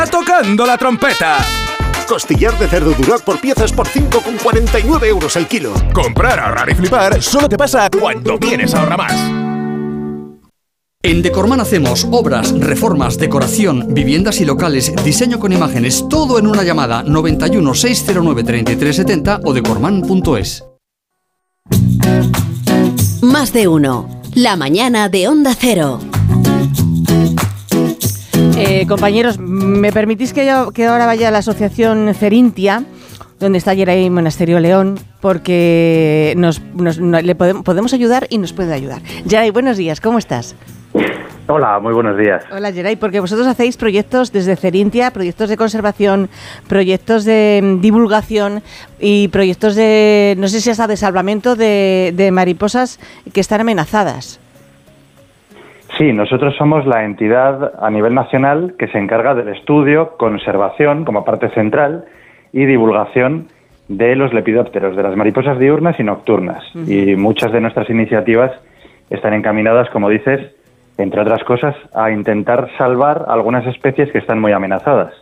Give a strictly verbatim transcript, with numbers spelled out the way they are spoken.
tocando la trompeta. Costillar de cerdo Duroc por piezas por cinco con cuarenta y nueve euros el kilo. Comprar, ahorrar y flipar solo te pasa cuando vienes a Ahorramás. En Decorman hacemos obras, reformas, decoración, viviendas y locales, diseño con imágenes, todo en una llamada noventa y uno, seiscientos nueve, treinta y tres setenta o decorman punto es. Más de uno. La mañana de Onda Cero. Eh, compañeros, ¿me permitís que, yo, que ahora vaya a la asociación Cerintia, donde está Yeray Monasterio León, porque nos, nos, no, le podemos, podemos ayudar y nos puede ayudar? Yeray, buenos días, ¿cómo estás? Hola, muy buenos días. Hola, Yeray, porque vosotros hacéis proyectos desde Cerintia, proyectos de conservación, proyectos de divulgación y proyectos de, no sé si hasta de salvamento de, de mariposas que están amenazadas. Sí, nosotros somos la entidad a nivel nacional que se encarga del estudio, conservación como parte central y divulgación de los lepidópteros, de las mariposas diurnas y nocturnas. Uh-huh. Y muchas de nuestras iniciativas están encaminadas, como dices, entre otras cosas, a intentar salvar algunas especies que están muy amenazadas.